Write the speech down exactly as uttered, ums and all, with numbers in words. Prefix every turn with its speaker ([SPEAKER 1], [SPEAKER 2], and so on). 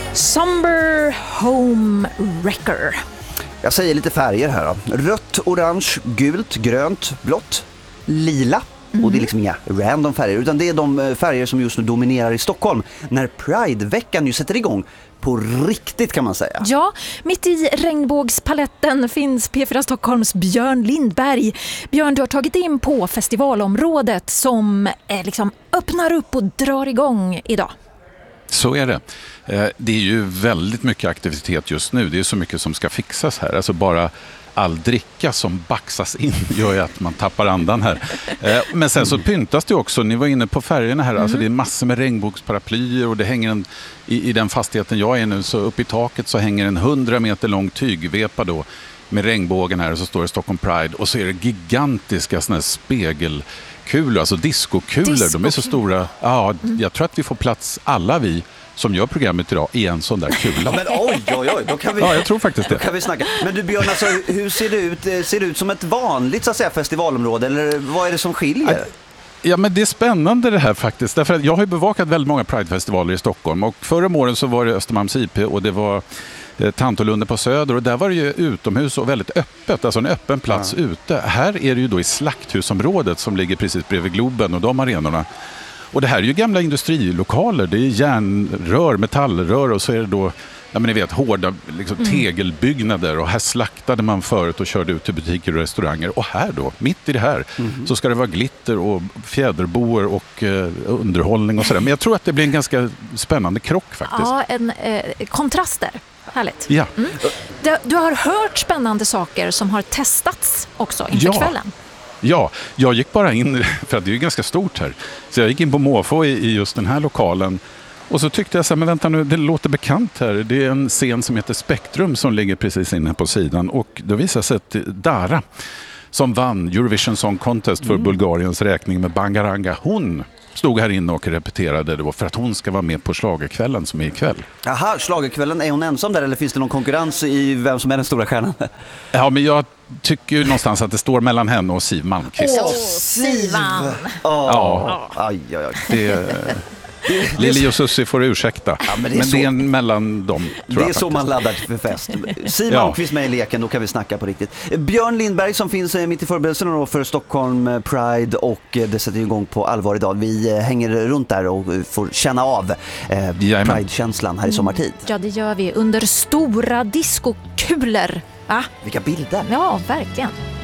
[SPEAKER 1] Somber Home Wrecker.
[SPEAKER 2] Jag säger lite färger här då. Rött, orange, gult, grönt, blått, lila. Mm. Och det är liksom inga random färger, utan det är de färger som just nu dominerar i Stockholm när Pride-veckan ju sätter igång på riktigt, kan man säga.
[SPEAKER 1] Ja, mitt i regnbågspaletten finns P fyra Stockholms Björn Lindberg. Björn, du har tagit in på festivalområdet som eh, liksom öppnar upp och drar igång idag.
[SPEAKER 3] Så är det. Det är ju väldigt mycket aktivitet just nu. Det är så mycket som ska fixas här. Alltså bara all dricka som baxas in gör ju att man tappar andan här. Men sen så pyntas det också. Ni var inne på färgerna här. Alltså det är massor med regnbågsparaplyer och det hänger en, i, i den fastigheten jag är nu, så upp i taket så hänger en hundra meter lång tygvepa då med regnbågen här, och så står det Stockholm Pride, och så är det gigantiska såna här spegelkulor, alltså diskokulor. Disco. De är så stora. Ja, jag tror att vi får plats, alla vi som gör programmet idag, i en sån där kula.
[SPEAKER 2] Men oj, oj, oj, då kan vi,
[SPEAKER 3] ja, jag tror faktiskt det.
[SPEAKER 2] Då kan vi snacka. Men du Björn, alltså, hur ser det ut? Ser det ut som ett vanligt, så att säga, festivalområde, eller vad är det som skiljer?
[SPEAKER 3] Ja, men det är spännande det här faktiskt. Därför att jag har ju bevakat väldigt många Pride-festivaler i Stockholm, och förra åren så var det Östermalms I P och det var Tantolunde på Söder, och där var det ju utomhus och väldigt öppet, alltså en öppen plats ja. ute. Här är det ju då i Slakthusområdet som ligger precis bredvid Globen och de arenorna. Och det här är ju gamla industrilokaler, det är järnrör, metallrör, och så är det då, ja men ni vet, hårda liksom, mm. tegelbyggnader, och här slaktade man förut och körde ut till butiker och restauranger. Och här då, mitt i det här, mm. så ska det vara glitter och fjäderboer och eh, underhållning och sådär. Men jag tror att det blir en ganska spännande krock faktiskt.
[SPEAKER 1] Ja, en eh, kontraster. Härligt.
[SPEAKER 3] Ja.
[SPEAKER 1] Mm. Du, du har hört spännande saker som har testats också inför
[SPEAKER 3] ja.
[SPEAKER 1] kvällen.
[SPEAKER 3] Ja, jag gick bara in, för att det är ju ganska stort här. Så jag gick in på måfå i, i just den här lokalen. Och så tyckte jag så här, men vänta nu, det låter bekant här. Det är en scen som heter Spektrum som ligger precis inne på sidan. Och då visade sig att Dara, som vann Eurovision Song Contest för mm. Bulgariens räkning med Bangaranga, hon stod här inne och repeterade då för att hon ska vara med på schlagerkvällen som är ikväll.
[SPEAKER 2] Aha, schlagerkvällen, är hon ensam där, eller finns det någon konkurrens i vem som är den stora stjärnan?
[SPEAKER 3] Ja, men jag tycker ju någonstans att det står mellan henne och Siw Malmkvist.
[SPEAKER 1] Åh, Sivan!
[SPEAKER 2] Oh.
[SPEAKER 3] Ja.
[SPEAKER 2] Aj, aj, aj.
[SPEAKER 3] Det Lili och Susie får ursäkta. Ja, men det är, men så, det är mellan dem, tror
[SPEAKER 2] det
[SPEAKER 3] jag.
[SPEAKER 2] är så man laddar för fest. Siw Malmkvist med i leken, då kan vi snacka på riktigt. Björn Lindberg som finns mitt i förberedelserna för Stockholm Pride, och det sätter igång på allvar idag. Vi hänger runt där och får känna av eh, Pride-känslan här i sommartid.
[SPEAKER 1] Ja, det gör vi under stora diskokulor. Ah.
[SPEAKER 2] Vilka bilder!
[SPEAKER 1] Ja, verkligen.